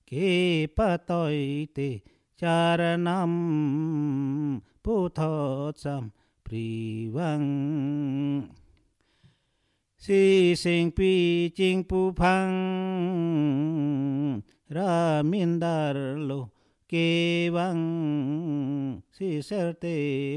ke patoi te charanam pu tho cham privang si sinh pi ching pu phang ra min dar lo ke bang si ser te